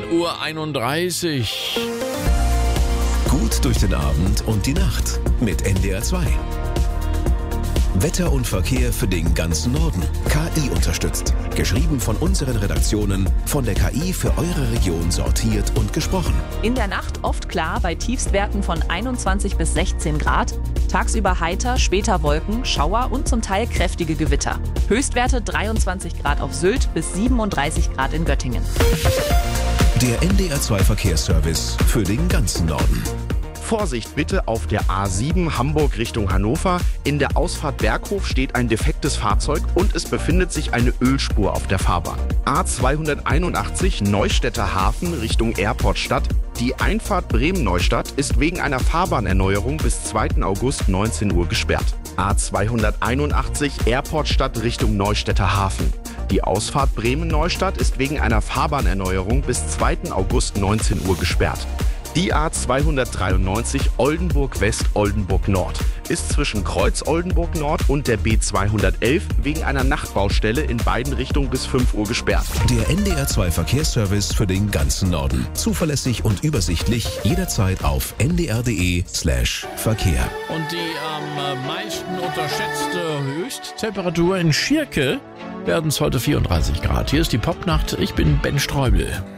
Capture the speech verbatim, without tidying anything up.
Uhr einunddreißig. Gut durch den Abend und die Nacht mit N D R zwei. Wetter und Verkehr für den ganzen Norden. K I unterstützt. Geschrieben von unseren Redaktionen, von der K I für eure Region sortiert und gesprochen. In der Nacht oft klar bei Tiefstwerten von einundzwanzig bis sechzehn Grad. Tagsüber heiter, später Wolken, Schauer und zum Teil kräftige Gewitter. Höchstwerte dreiundzwanzig Grad auf Sylt bis siebenunddreißig Grad in Göttingen. Der N D R zwei Verkehrsservice für den ganzen Norden. Vorsicht bitte auf der A sieben Hamburg Richtung Hannover. In der Ausfahrt Berghof steht ein defektes Fahrzeug und es befindet sich eine Ölspur auf der Fahrbahn. A zweihunderteinundachtzig Neustädter Hafen Richtung Airportstadt. Die Einfahrt Bremen-Neustadt ist wegen einer Fahrbahnerneuerung bis zweiten August neunzehn Uhr gesperrt. A zweihunderteinundachtzig Airportstadt Richtung Neustädter Hafen. Die Ausfahrt Bremen-Neustadt ist wegen einer Fahrbahnerneuerung bis zweiten August neunzehn Uhr gesperrt. Die A zweihundertdreiundneunzig Oldenburg West Oldenburg Nord ist zwischen Kreuz Oldenburg Nord und der B zweihundertelf wegen einer Nachtbaustelle in beiden Richtungen bis fünf Uhr gesperrt. Der N D R zwei Verkehrsservice für den ganzen Norden. Zuverlässig und übersichtlich jederzeit auf n d r punkt d e slash Verkehr. Und die am meisten unterschätzte Höchsttemperatur in Schirke werden es heute vierunddreißig Grad. Hier ist die Popnacht. Ich bin Ben Streubel.